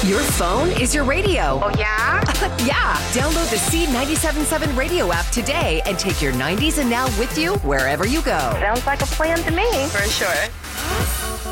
Your phone is your radio. Oh, yeah? Yeah. Download the C97.7 radio app today and take your 90s and now with you wherever you go. Sounds like a plan to me. For sure.